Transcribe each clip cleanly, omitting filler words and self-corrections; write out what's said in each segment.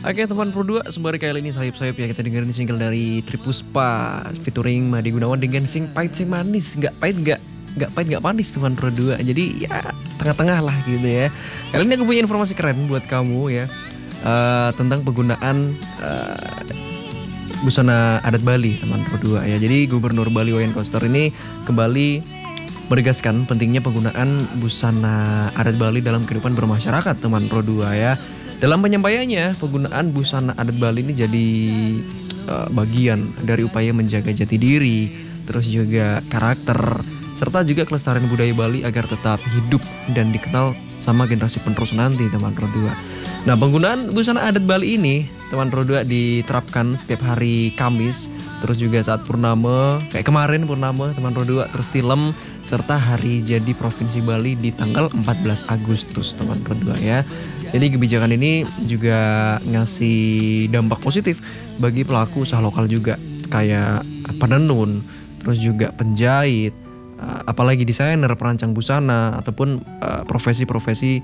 Oke teman Pro 2, sembari kali ini sayup-sayup ya kita dengerin single dari Tripuspa featuring Made Gunawan dengan sing pahit sing manis, nggak pahit nggak manis teman Pro 2. Jadi ya tengah-tengah lah gitu ya. Kali ini aku punya informasi keren buat kamu ya, tentang penggunaan busana adat Bali teman Pro 2 ya. Jadi Gubernur Bali Wayan Koster ini kembali menegaskan pentingnya penggunaan busana adat Bali dalam kehidupan bermasyarakat teman Pro 2 ya. Dalam penyampaiannya, penggunaan busana adat Bali ini jadi bagian dari upaya menjaga jati diri, terus juga karakter, serta juga kelestarian budaya Bali agar tetap hidup dan dikenal sama generasi penerus nanti teman Pro 2. Nah, penggunaan busana adat Bali ini teman Pro 2 diterapkan setiap hari Kamis, terus juga saat purnama, kayak kemarin purnama teman Pro 2, terus tilem, serta hari jadi Provinsi Bali di tanggal 14 Agustus teman Pro 2 ya. Jadi kebijakan ini juga ngasih dampak positif bagi pelaku usaha lokal juga, kayak penenun, terus juga penjahit, apalagi desainer, perancang busana, ataupun profesi-profesi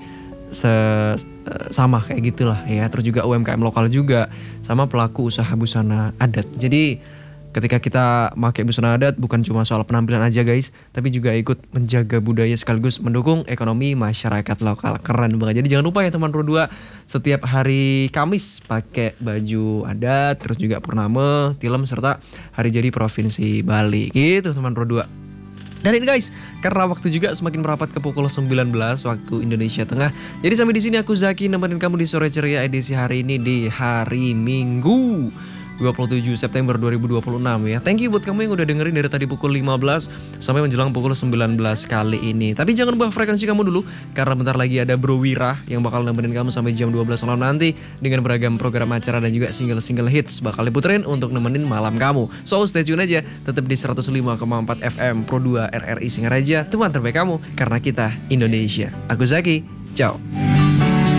sama kayak gitulah ya. Terus juga UMKM lokal juga, sama pelaku usaha busana adat. Jadi ketika kita pakai busana adat bukan cuma soal penampilan aja guys, tapi juga ikut menjaga budaya sekaligus mendukung ekonomi masyarakat lokal. Keren banget. Jadi jangan lupa ya teman Pro 2, setiap hari Kamis pakai baju adat, terus juga purnama, tilem, serta hari jadi Provinsi Bali. Gitu teman Pro 2. Dan ini guys, karena waktu juga semakin merapat ke pukul 19 waktu Indonesia Tengah. Jadi sampai di sini aku Zaki nemenin kamu di Sore Ceria edisi hari ini di hari Minggu 27 September 2026 ya. Thank you buat kamu yang udah dengerin dari tadi pukul 15 sampai menjelang pukul 19 kali ini. Tapi jangan ubah frekuensi kamu dulu, karena bentar lagi ada Bro Wira yang bakal nemenin kamu sampai jam 12 malam nanti dengan beragam program acara dan juga single-single hits bakal diputerin untuk nemenin malam kamu. So stay tune aja, tetap di 105,4 FM Pro 2 RRI Singaraja, teman terbaik kamu karena kita Indonesia. Aku Zaki, ciao.